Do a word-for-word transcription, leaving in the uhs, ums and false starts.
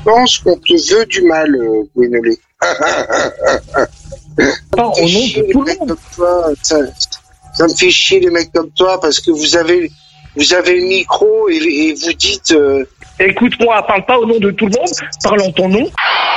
pense qu'on te veut du mal, euh, Gwénolé. Pas au nom de tout le monde. Toi, ça, ça me fait chier les mecs comme toi parce que vous avez, vous avez le micro et, et vous dites. Euh... Écoute-moi, parle pas au nom de tout le monde, parle en ton nom.